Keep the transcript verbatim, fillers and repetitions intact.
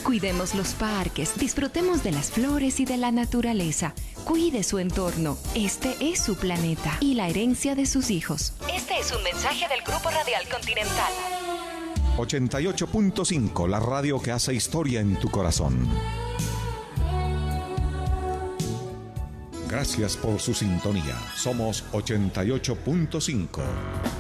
Cuidemos los parques, disfrutemos de las flores y de la naturaleza. Cuide su entorno. Este es su planeta y la herencia de sus hijos. Este es un mensaje del Grupo Radial Continental. ochenta y ocho punto cinco, la radio que hace historia en tu corazón. Gracias por su sintonía. Somos ochenta y ocho punto cinco.